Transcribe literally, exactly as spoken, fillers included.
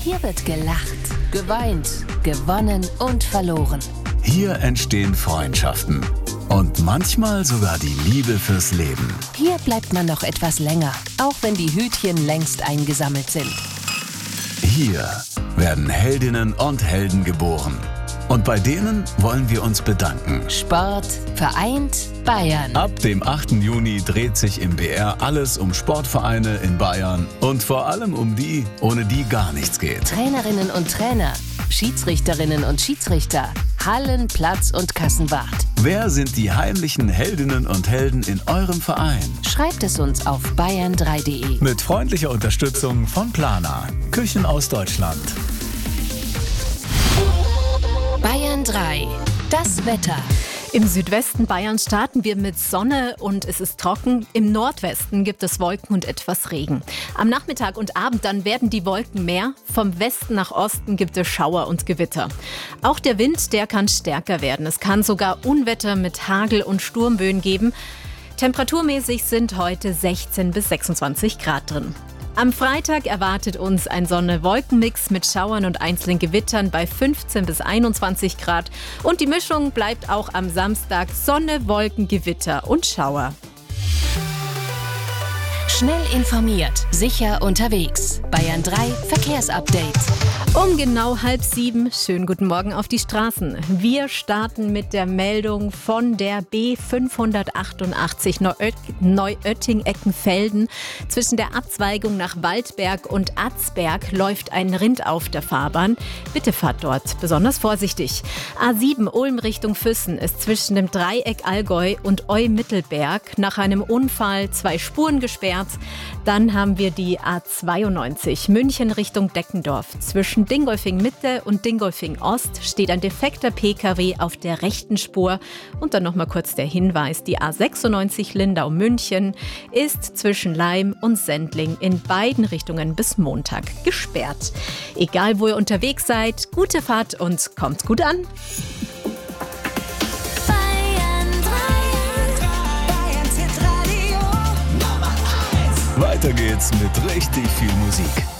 Hier wird gelacht, geweint, gewonnen und verloren. Hier entstehen Freundschaften und manchmal sogar die Liebe fürs Leben. Hier bleibt man noch etwas länger, auch wenn die Hütchen längst eingesammelt sind. Hier werden Heldinnen und Helden geboren. Und bei denen wollen wir uns bedanken. Sport vereint Bayern. Ab dem achten Juni dreht sich im B R alles um Sportvereine in Bayern und vor allem um die, ohne die gar nichts geht. Trainerinnen und Trainer, Schiedsrichterinnen und Schiedsrichter, Hallen, Platz und Kassenwart. Wer sind die heimlichen Heldinnen und Helden in eurem Verein? Schreibt es uns auf bayern drei punkt de. Mit freundlicher Unterstützung von Plana, Küchen aus Deutschland. Bayern drei. Das Wetter. Im Südwesten Bayerns starten wir mit Sonne und es ist trocken. Im Nordwesten gibt es Wolken und etwas Regen. Am Nachmittag und Abend dann werden die Wolken mehr. Vom Westen nach Osten gibt es Schauer und Gewitter. Auch der Wind, der kann stärker werden. Es kann sogar Unwetter mit Hagel und Sturmböen geben. Temperaturmäßig sind heute sechzehn bis sechsundzwanzig Grad drin. Am Freitag erwartet uns ein Sonne-Wolken-Mix mit Schauern und einzelnen Gewittern bei fünfzehn bis einundzwanzig Grad. Und die Mischung bleibt auch am Samstag Sonne, Wolken, Gewitter und Schauer. Schnell informiert, sicher unterwegs. Bayern drei Verkehrsupdate. Um genau halb sieben, schönen guten Morgen auf die Straßen. Wir starten mit der Meldung von der B fünfhundertachtundachtzig Neuötting-Eckenfelden. Zwischen der Abzweigung nach Waldberg und Atzberg läuft ein Rind auf der Fahrbahn. Bitte fahrt dort besonders vorsichtig. A sieben Ulm Richtung Füssen ist zwischen dem Dreieck Allgäu und Eu-Mittelberg nach einem Unfall zwei Spuren gesperrt. Dann haben wir die A zweiundneunzig München Richtung Deckendorf. Zwischen Dingolfing Mitte und Dingolfing Ost steht ein defekter P K W auf der rechten Spur. Und dann nochmal kurz der Hinweis, die A sechsundneunzig Lindau München ist zwischen Laim und Sendling in beiden Richtungen bis Montag gesperrt. Egal wo ihr unterwegs seid, gute Fahrt und kommt gut an. Weiter geht's mit richtig viel Musik.